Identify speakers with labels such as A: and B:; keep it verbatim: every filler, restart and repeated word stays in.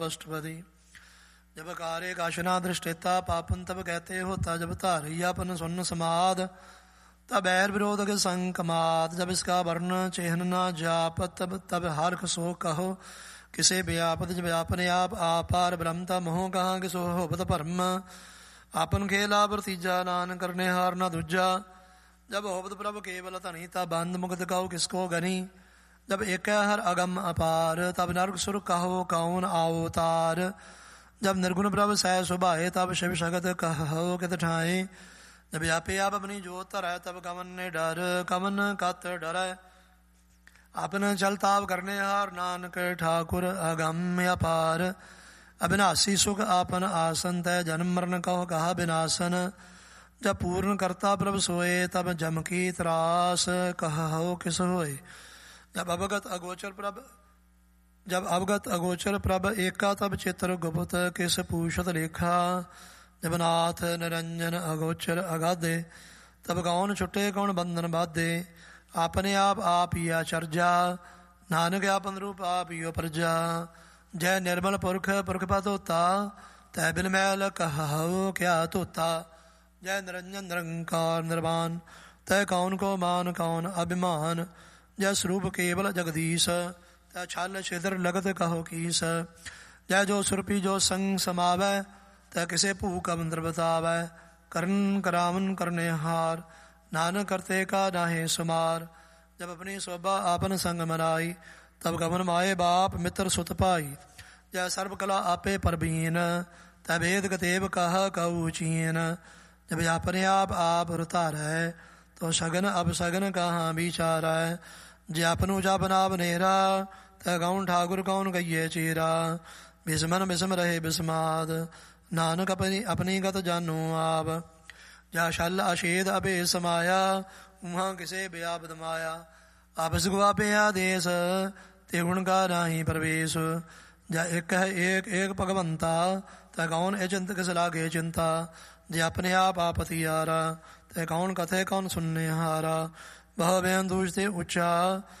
A: अष्टपदी। जब कार्य काशना दृष्टेता पापन तब कहते होता, जब धारियापन सुन्न समाद तब बैर विरोध के संकमाद। जब इसका वर्ण चिन्ह न जाप तब तब हर्ख सो कहो किसे व्यापत। जब अपने आप आपार ब्रह्मता मोह कहाँ किसो होपत भरम। आपन खेला भतीजा नान करने हार न दूजा। जब होपत प्रभ केवल धनी तब बंद मुक्त कहो किसको गनी। जब एक हर अगम अपार तब नरक सुर कहो कौन अवतार। जब निर्गुण प्रभ सह सुभाए तब शिव शगत कहो कित ठाए। जब आपे आप अपनी जोत धरै तब कमन ने डर कमन कत डरै। आपन चलताव करने हार नानक ठाकुर अगम अपार। अविनाशी सुख आपन आसन तय जन्म मरण कहो कहा विनाशन। जब पूर्ण करता प्रभ सोए तब जम की त्रास कहो किस होए। जब अवगत अगोचर प्रभ जब अवगत अगोचर प्रभ एका तब चित्र गुप्त किस पूछत लेखा। जब नाथ निरंजन अगोचर अगाधे तब कौन छुटे कौन बंधन बाधे। आपने आप आप ही आचर्या नानक आपन रूप आप ही प्रजा। जय निर्मल पुरख पुरख पा धोता तय बिन मैल कहो क्या धोता। जय निरंजन निरंकार निर्वाण तय कौन को मान कौन अभिमान। जय स्वरूप केवल जगदीश तय छल छिद्र लगत कहो कीस। जय जो सुरपी जो संग समावै तय किसे भूख मंत्र बतावै। करन करावन करने हार नानक करते का नाहे सुमार। जब अपनी शोभा आपन संग मनाई तब गमन माए बाप मित्र सुत पाई। जय सर्व कला आपे परबीन तय भेद गतेव कह कहू चीन। जब अपने आप आप रुतारै तो सगन अब सगन कहाँ विचारै। जे अपनु जप नाम नेरा तय कौन ठाकुर कौन कहिए चेरा। बिस्मन बिस्म रहे बिस्माद नानक अपनी अपनी गत जानू आप। जा शल अशेद अबे समाया उहाँ किसे व्यापद माया। आपस गुआपे आदेश ते गुण का नाही प्रवेश। जा एक है एक एक भगवंता तय कौन ए चिंत किस लागे चिंता। जे अपने आप आपति यारा तय कौन कथे कौन सुनने हारा। वह बेन दूजते ऊंचा